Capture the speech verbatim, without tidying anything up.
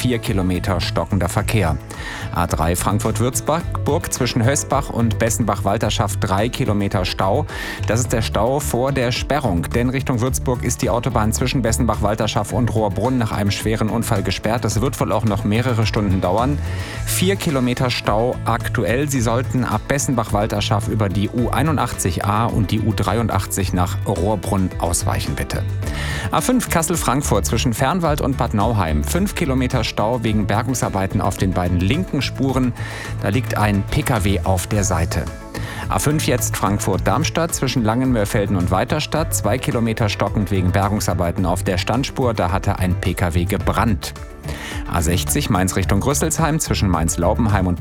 vier Kilometer stockender Verkehr. A drei Frankfurt-Würzburg zwischen Hösbach und Bessenbach-Walterschaft drei Kilometer Stau. Das ist der Stau vor der Sperrung, denn Richtung Würzburg ist die Autobahn zwischen Bessenbach-Walterschaft und Rohrbrunn nach einem schweren Unfall gesperrt. Das wird wohl auch noch mehrere Stunden dauern. Vier Kilometer Stau aktuell. Sie sollten ab Bessenbach-Walterschaft über die U einundachtzig A und die U dreiundachtzig nach Rohrbrunn ausweichen, bitte. A fünf Kassel-Frankfurt zwischen Fernwald und Bad Nauheim. Fünf Kilometer Stau wegen Bergungsarbeiten auf den beiden linken Spuren. Da liegt ein Pkw auf der Seite. A fünf jetzt Frankfurt-Darmstadt zwischen Langenmörfelden und Weiterstadt. Zwei Kilometer stockend wegen Bergungsarbeiten auf der Standspur. Da hatte ein Pkw gebrannt. A sechzig Mainz Richtung Rüsselsheim zwischen Mainz-Laubenheim und